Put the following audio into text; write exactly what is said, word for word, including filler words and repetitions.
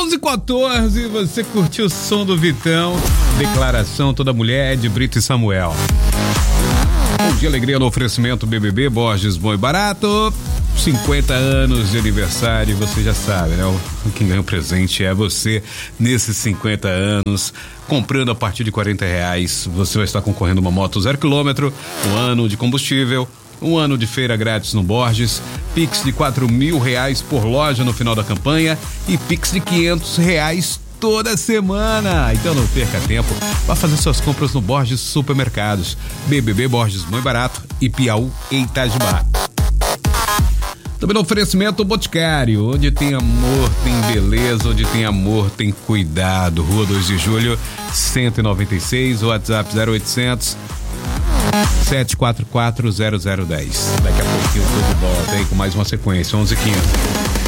onze e quatorze, você curtiu o som do Vitão, Declaração Toda Mulher, de Brito e Samuel. Bom dia, alegria no oferecimento B B B, Borges Bom e Barato, cinquenta anos de aniversário, você já sabe, né? Quem ganha o presente é você nesses cinquenta anos, comprando a partir de quarenta reais, você vai estar concorrendo uma moto zero quilômetro, um ano de combustível, um ano de feira grátis no Borges, Pix de quatro mil reais por loja no final da campanha e Pix de quinhentos reais toda semana. Então não perca tempo, vá fazer suas compras no Borges Supermercados, B B B, Borges Bom e Barato e Piauí e Itajubá. Também no oferecimento Boticário, onde tem amor, tem beleza, onde tem amor, tem cuidado. Rua dois de julho, cento e noventa e seis, WhatsApp zero oitocentos, sete quatro quatro, zero zero um zero. Daqui a pouquinho eu tô de volta aí com mais uma sequência, onze e quinze.